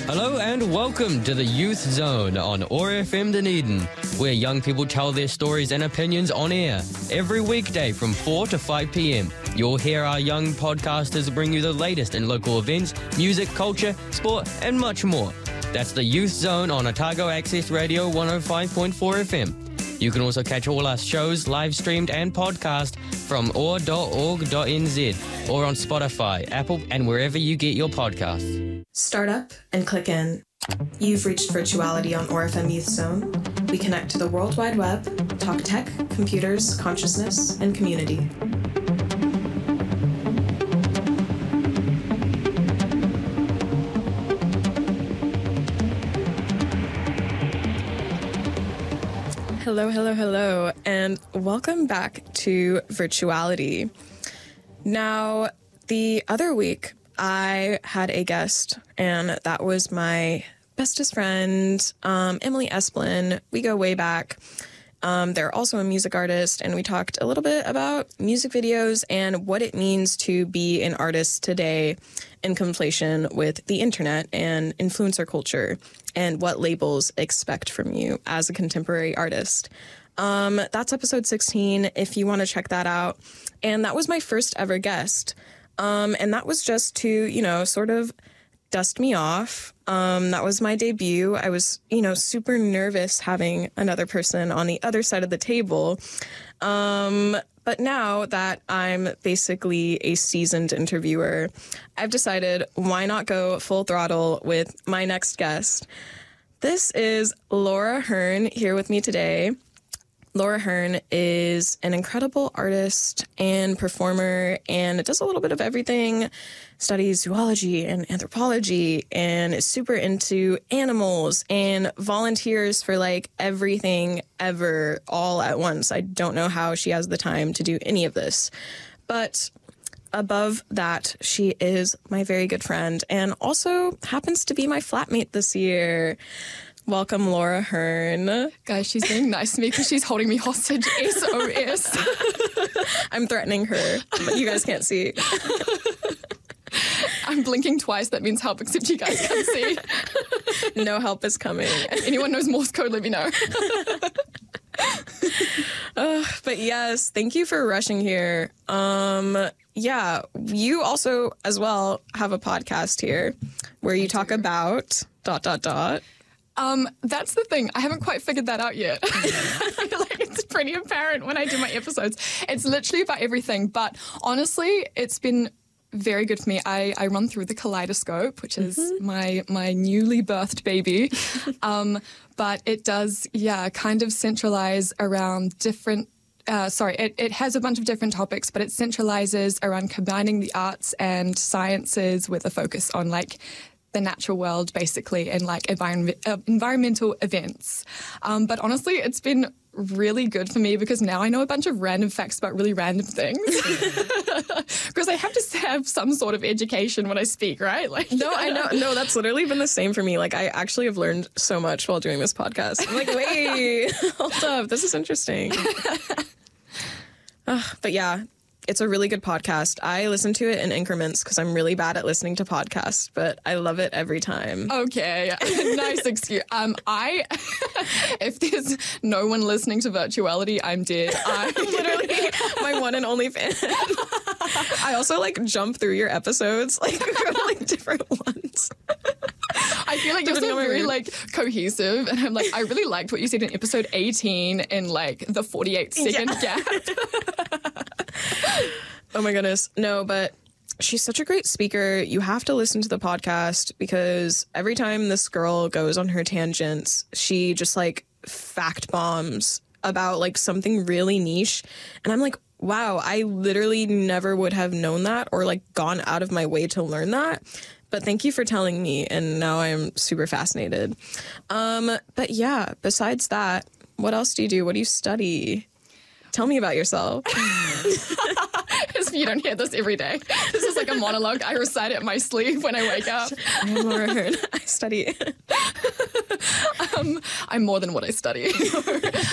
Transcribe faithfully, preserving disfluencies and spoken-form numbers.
Hello and welcome to the Youth Zone on O R F M Dunedin, where young people tell their stories and opinions on air. Every weekday from four to five p.m, you'll hear our young podcasters bring you the latest in local events, music, culture, sport and much more. That's the Youth Zone on Otago Access Radio one oh five point four F M. You can also catch all our shows live streamed and podcast from o r dot org dot n z or on Spotify, Apple and wherever you get your podcasts. Start up and click in. You've reached Virtuality on O R F M Youth Zone. We connect to the World Wide Web, talk tech, computers, consciousness, and community. Hello, hello, hello, and welcome back to Virtuality. Now, the other week, I had a guest, and that was my bestest friend, um, Emily Esplin. We go way back. Um, they're also a music artist, and we talked a little bit about music videos and what it means to be an artist today in conflation with the internet and influencer culture and what labels expect from you as a contemporary artist. Um, that's episode sixteen, if you want to check that out. And that was my first ever guest. Um, and that was just to, you know, sort of dust me off. Um, that was my debut. I was, you know, super nervous having another person on the other side of the table. Um, but now that I'm basically a seasoned interviewer, I've decided why not go full throttle with my next guest. This is Laura Hearn here with me today. Laura Hearn is an incredible artist and performer and does a little bit of everything, studies zoology and anthropology, and is super into animals and volunteers for like everything ever all at once. I don't know how she has the time to do any of this. But above that, she is my very good friend and also happens to be my flatmate this year. Welcome, Laura Hearn. Guys, she's being nice to me because she's holding me hostage. S O S. I'm threatening her, but you guys can't see. I'm blinking twice. That means help, except you guys can't see. No help is coming. If anyone knows Morse code, let me know. uh, but yes, thank you for rushing here. Um, yeah, you also, as well, have a podcast here where you talk about dot, dot, dot. Um, that's the thing. I haven't quite figured that out yet. I feel like it's pretty apparent when I do my episodes. It's literally about everything. But honestly, it's been very good for me. I, I run through the Kaleidoscope, which is mm-hmm. my my newly birthed baby. um, but it does, yeah, kind of centralize around different Uh, sorry, it, it has a bunch of different topics, but it centralizes around combining the arts and sciences with a focus on like the natural world, basically, and like environment, uh, environmental events. Um, but honestly, it's been really good for me because now I know a bunch of random facts about really random things. Because I have to have some sort of education when I speak, right? Like, no, I know. No, that's literally been the same for me. Like, I actually have learned so much while doing this podcast. I'm like, wait, hold up, this is interesting. uh, but yeah. It's a really good podcast. I listen to it in increments because I'm really bad at listening to podcasts, but I love it every time. Okay, nice excuse. Um, I, if there's no one listening to Virtuality, I'm dead. I'm literally my one and only fan. I also like jump through your episodes, like like different ones. I feel like you're so very like cohesive, and I'm like, I really liked what you said in episode eighteen in like the forty-eight second yeah. gap. Oh my goodness. No, but she's such a great speaker. You have to listen to the podcast because every time this girl goes on her tangents, she just like fact bombs about like something really niche. And I'm like, wow, I literally never would have known that or like gone out of my way to learn that. But thank you for telling me. And now I'm super fascinated. Um, but yeah, besides that, what else do you do? What do you study? Tell me about yourself. You don't hear this every day. This is like a monologue. I recite it in my sleep when I wake up. I'm Laura Hearn. I study. um, I'm more than what I study.